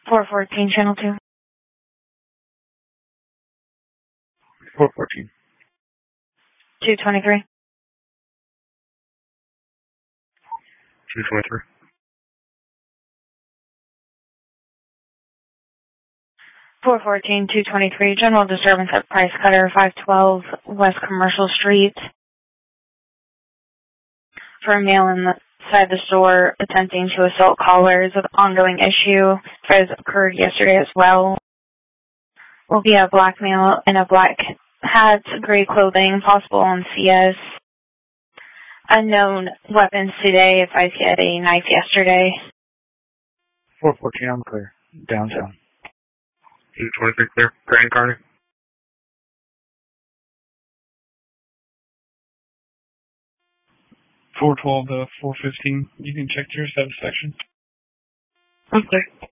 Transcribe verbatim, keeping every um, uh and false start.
four fourteen, Channel two. four fourteen. two twenty-three. two twenty-three. four fourteen, two twenty-three, general disturbance at Price Cutter, five twelve West Commercial Street. For a male inside the store attempting to assault callers, an ongoing issue has occurred yesterday as well. Will be a black male in a black hat, gray clothing, possible on C S. Unknown weapons today, advised he had a knife yesterday. four fourteen, I'm clear. Downtown. two twenty-three clear. Grand Carney. four twelve to four fifteen. You can check to your satisfaction. Okay.